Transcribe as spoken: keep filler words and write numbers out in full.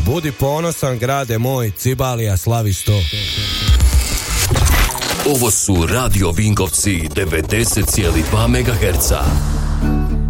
Budi ponosan, grade moj, Cibalija slavi sto. Ovo su Radio Vinkovci devedeset zarez dva megaherca.